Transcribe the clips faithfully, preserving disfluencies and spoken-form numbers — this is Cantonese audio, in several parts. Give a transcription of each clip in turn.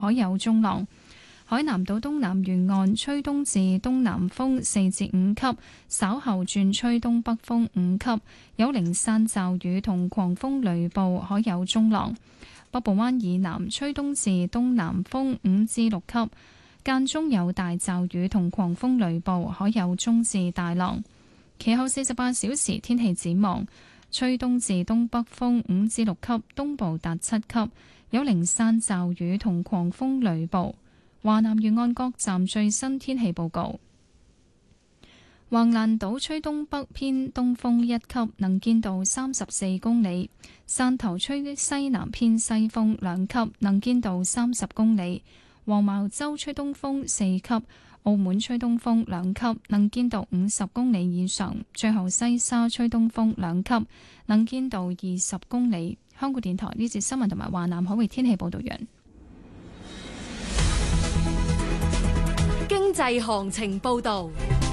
海有中浪。海南島東南沿岸吹東至東南風四至五級，稍後轉吹東北風五級，有零散驟雨同狂風雷暴，海有中浪。北部灣以南吹東至東南風五至六級，間中有大驟雨同狂風雷暴，海有中至大浪。其後四十八小時天氣展望，吹東至東北風五至六級，東部達七級，有零散驟雨同狂風雷暴。華南沿岸各站最新天氣報告：橫瀾島吹東北偏東風一級，能見度三十四公里；汕頭吹西南偏西風兩級，能見度三十公里；黃茅洲吹東風四級；澳門吹東風兩級，能見度五十公里以上；最後西沙吹東風兩級，能見度二十公里。香港電台呢節新聞同埋華南海域天氣報道完。 經濟行情報道，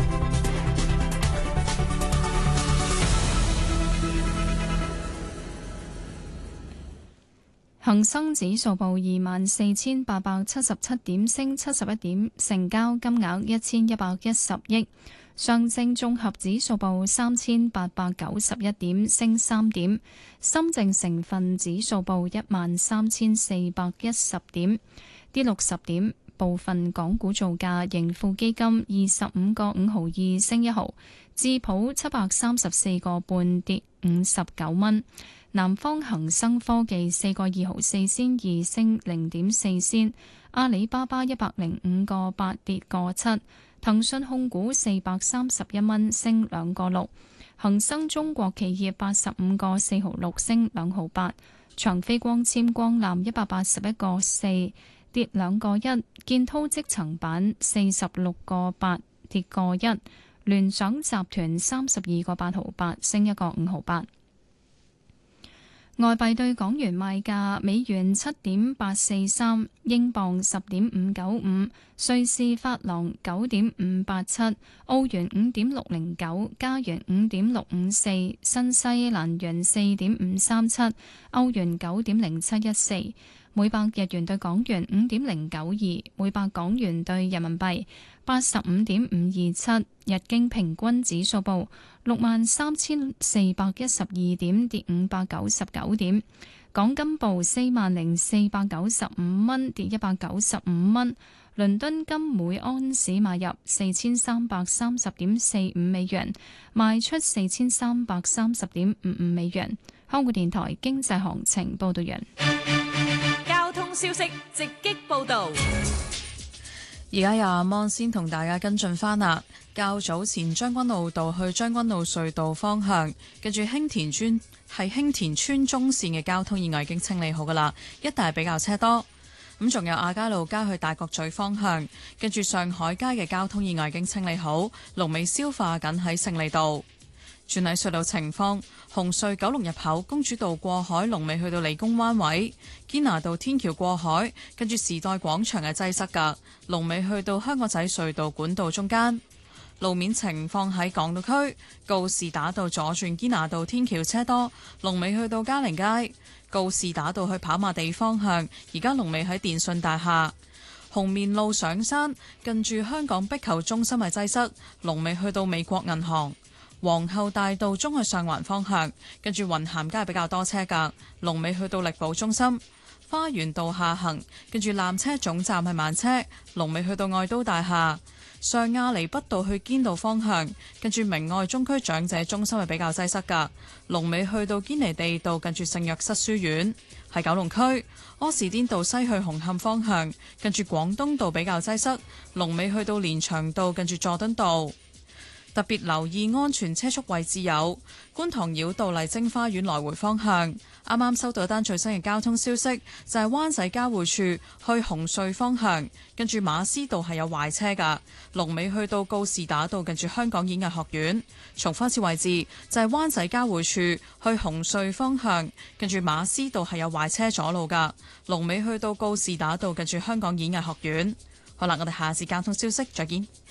恒生指數報二萬四千八百七十七點，升七十一點，成交金額一千一百一十億。上證綜合指數報三千八百九十一點，升三點。深證成分指數報一萬三千四百一十點，跌六十點。部分港股造價，盈富基金二十五個五毫二升一毫，智普七百三十四個半跌五十九蚊，南方恒生科技四個二毫四仙二升零點四仙，阿里巴巴一百零五個八跌個七，騰訊控股四百三十一蚊升兩個六，恒生中國企業八十五個四毫六升兩毫八，長飛光纖光纜一百八十一個四跌兩個一，建滔積層板四十六個八跌個一，聯想集團三十二個八毫八升一個五毫八。外幣對港元賣價：美元七點八四三，英鎊十點五九五，瑞士法郎九點五八七，澳元五點六零九，加元五點六五四，新西蘭元四點五三七，歐元九點零七一四。每百日元對港元五點零九二，每百港元對人民幣八十五點五二七。日經平均指數報六萬三千四百一十二點，跌五百九十九點。港金報四萬零四百九十五蚊，跌一百九十五蚊。倫敦金每安士買入四千三百三十點四五美元，賣出四千三百三十點五五美元。香港電台經濟行情報道完。 交通消息直擊報道。 而家有阿芒先同大家跟進返啦。較早前將軍澳道去將軍澳隧道方向，跟住興田村係興田村中線嘅交通意外已經清理好噶啦，一帶比較車多。咁仲有亞皆老街去大角咀方向，跟住上海街嘅交通意外已經清理好，龍尾消化緊喺勝利道。轉喺隧道情況，紅隧九龍入口公主道過海龍尾去到理工灣位，堅拿道天橋過海，跟住時代廣場嘅擠塞㗎，龍尾去到香港仔隧道管道中間。路面情況喺港島區，告士打道左轉堅拿道天橋車多，龍尾去到嘉寧街。告士打道去跑馬地方向，而家龍尾喺電訊大廈。紅棉路上山，近住香港壁球中心嘅擠塞，龍尾去到美國銀行。皇后大道中去上環方向，跟住雲咸街比較多車㗎，龍尾去到力寶中心。花園道下行，跟住纜車總站係慢車，龍尾去到愛都大廈。上亞厘畢道去堅道方向，跟住明愛中區長者中心係比較擠塞㗎，龍尾去到堅尼地道近住聖約瑟書院。喺九龍區柯士甸道西去紅磡方向，跟住廣東道比較擠塞，龍尾去到連翔道近住佐敦道。特別留意安全車速位置有觀塘繞道麗晶花園來回方向。啱啱收到一單最新嘅交通消息，就係灣仔交匯處去紅隧方向，跟住馬師道係有壞車㗎，龍尾去到告士打道近住香港演藝學院。重複一次位置就係灣仔交匯處去紅隧方向，跟住馬師道係有壞車阻路㗎，龍尾去到告士打道近住香港演藝學院。好啦，我哋下次交通消息再見。